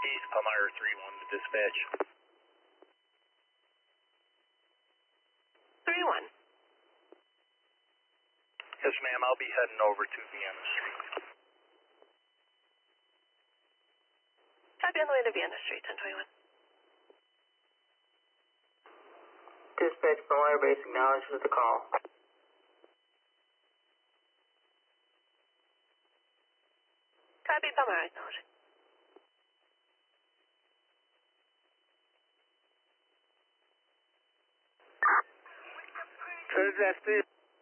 East, Palmyra 3-1 to dispatch. 3-1. Yes, ma'am, I'll be heading over to Vienna Street. Copy on the way to Vienna Street, 1021. Dispatch Palmyra Base acknowledges the call. Copy, Palmyra, acknowledging. Dispatch, please.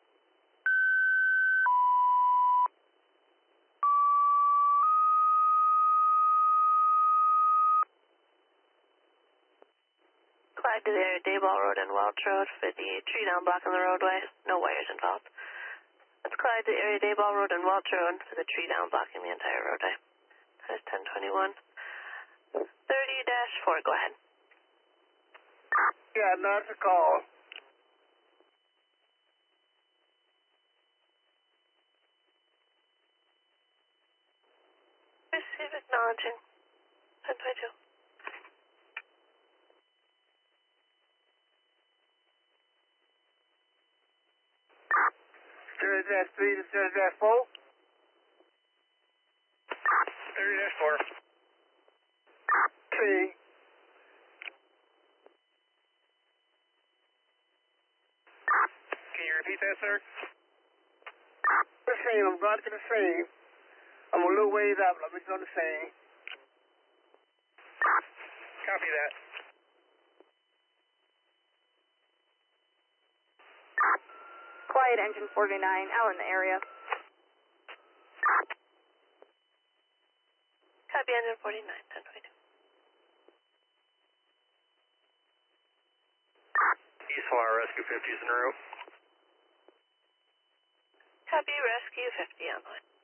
Clyde to the area Dayball Road and Welch Road for the tree down blocking the roadway. No wires involved. That's Clyde to the area Dayball Road and Welch Road for the tree down blocking the entire roadway. That is 1021. 30-4, go ahead. Yeah, that's a call. Receive, acknowledging. 1022. Dispatch 3 to Dispatch 4. 30-4. T. Can you repeat that, sir? The same, I'm glad to the same. I'm a little ways up, let me go the same. Copy that. Quiet engine 49, out in the area. Copy, engine 49, 1022. East Flyer Rescue 50 is en route. Copy, rescue 50 on line.